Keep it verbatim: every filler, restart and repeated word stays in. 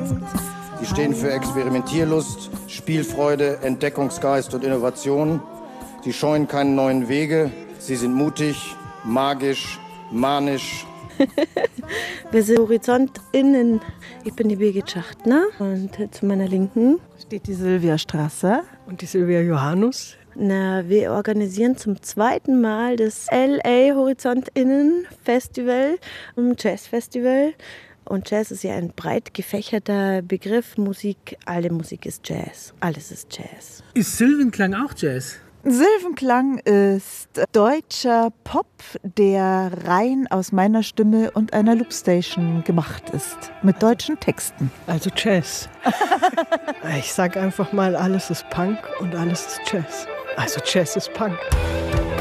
Sie stehen für Experimentierlust, Spielfreude, Entdeckungsgeist und Innovation. Sie scheuen keine neuen Wege. Sie sind mutig, magisch, manisch. Wir sind HorizontInnen. Ich bin die Birgit Schachtner und zu meiner Linken steht die Silvia Strasser und die Silvia Johannes. Na, wir organisieren zum zweiten Mal das L A HorizontInnen Festival, ein Jazzfestival. Und Jazz ist ja ein breit gefächerter Begriff. Musik, alle Musik ist Jazz. Alles ist Jazz. Ist Silvenklang auch Jazz? Silvenklang ist deutscher Pop, der rein aus meiner Stimme und einer Loopstation gemacht ist. Mit deutschen Texten. Also Jazz. Ich sag einfach mal, alles ist Punk und alles ist Jazz. Also Jazz ist Punk.